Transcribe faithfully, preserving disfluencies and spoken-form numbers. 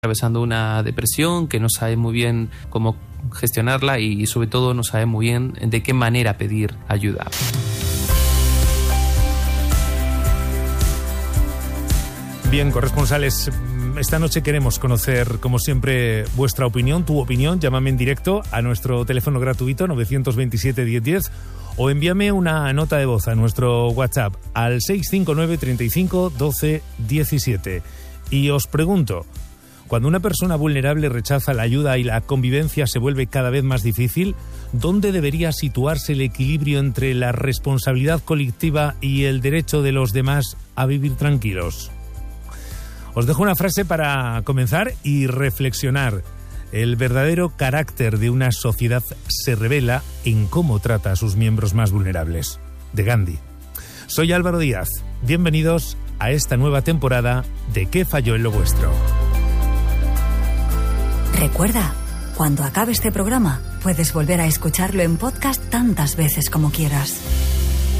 atravesando una depresión, que no sabe muy bien cómo gestionarla y sobre todo no sabe muy bien de qué manera pedir ayuda. Bien, corresponsales, esta noche queremos conocer, como siempre, vuestra opinión, tu opinión. Llámame en directo a nuestro teléfono gratuito nueve dos siete, diez diez o envíame una nota de voz a nuestro WhatsApp al seis cinco nueve, treinta y cinco, doce, diecisiete. Y os pregunto, cuando una persona vulnerable rechaza la ayuda y la convivencia se vuelve cada vez más difícil, ¿dónde debería situarse el equilibrio entre la responsabilidad colectiva y el derecho de los demás a vivir tranquilos? Os dejo una frase para comenzar y reflexionar. El verdadero carácter de una sociedad se revela en cómo trata a sus miembros más vulnerables. De Gandhi. Soy Álvaro Díaz. Bienvenidos a esta nueva temporada de ¿Qué falló en lo vuestro? Recuerda, cuando acabe este programa, puedes volver a escucharlo en podcast tantas veces como quieras.